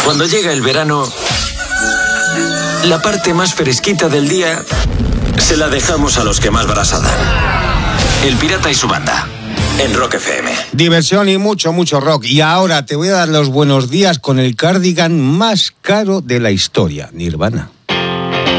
Cuando llega el verano, la parte más fresquita del día se la dejamos a los que más brasa dan. El Pirata y su banda, en Rock FM. Diversión y mucho rock. Y ahora te voy a dar los buenos días con el cardigan más caro de la historia, Nirvana.